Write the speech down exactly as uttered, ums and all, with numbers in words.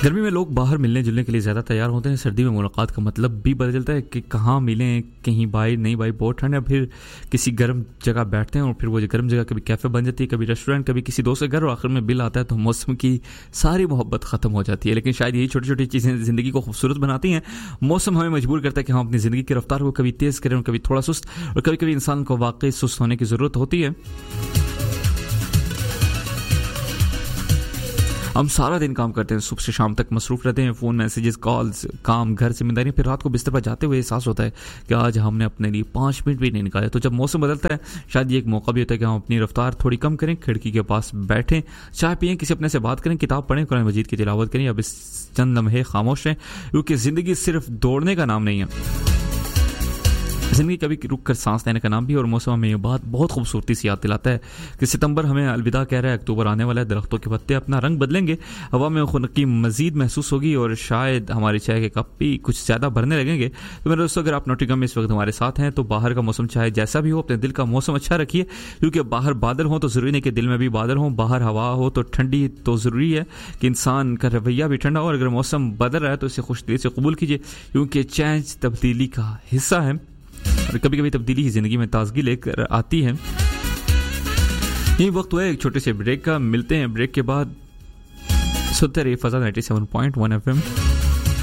गर्मी में लोग बाहर मिलने जुलने के लिए ज़्यादा तैयार होते हैं। सर्दी में मुलाकात का मतलब भी बदलता है कि कहाँ मिलें, कहीं भाई नहीं भाई बहुत ठंड है, फिर किसी गर्म जगह बैठते हैं और फिर वो जो गर्म जगह कभी कैफ़े बन जाती है, कभी रेस्टोरेंट, कभी किसी दोस्त के घर, और आखिर में बिल आता है तो मौसम की सारी मोहब्बत ख़त्म हो जाती है। लेकिन शायद यही छोटी छोटी चीज़ें ज़िंदगी को खूबसूरत बनाती हैं। मौसम हमें मजबूर करता है कि हम अपनी ज़िंदगी की रफ्तार को कभी तेज़ करें और कभी थोड़ा सुस्त, और कभी कभी इंसान को वाकई सुस्त होने की ज़रूरत होती है। हम सारा दिन काम करते हैं, सुबह से शाम तक मसरूफ रहते हैं, फ़ोन, मैसेजेस, कॉल्स, काम, घर, जिम्मेदारी, फिर रात को बिस्तर पर जाते हुए एहसास होता है कि आज हमने अपने लिए पाँच मिनट भी नहीं निकाले। तो जब मौसम बदलता है, शायद ये एक मौका भी होता है कि हम अपनी रफ्तार थोड़ी कम करें, खिड़की के पास बैठें, चाय पिएं, किसी अपने से बात करें, किताब पढ़ें, कुरान मजीद की तिलावत करें, या बस चंद लम्हे खामोश रहें, क्योंकि ज़िंदगी सिर्फ दौड़ने का नाम नहीं है। ज़िंदगी कभी रुक कर सांस लेने का नाम भी। और मौसम में ये बात बहुत खूबसूरती से याद दिलाता है कि सितंबर हमें अलविदा कह रहा है, अक्टूबर आने वाला है, दरख्तों के पत्ते अपना रंग बदलेंगे, हवा में खुनकी मजीद महसूस होगी और शायद हमारी चाय के कप भी कुछ ज़्यादा भरने लगेंगे। तो मेरे दोस्तों, अगर आप नोटिगम में इस वक्त हमारे साथ हैं तो बाहर का मौसम चाहे जैसा भी हो, अपने दिल का मौसम अच्छा रखिए, क्योंकि बाहर बादल हो तो ज़रूरी नहीं कि दिल में भी बादल हो, बाहर हवा हो तो ठंडी तो ज़रूरी है कि इंसान का रवैया भी ठंडा हो। और अगर मौसम बदल रहा है तो इसे खुश दिल से कबूल कीजिए, क्योंकि चेंज तब्दीली का हिस्सा है और कभी कभी तब्दीली ही ज़िंदगी में ताजगी लेकर आती है। यही वक्त हुआ है एक छोटे से ब्रेक का। मिलते हैं ब्रेक के बाद। सुनते रहिए फज़ा ninety seven point one F M.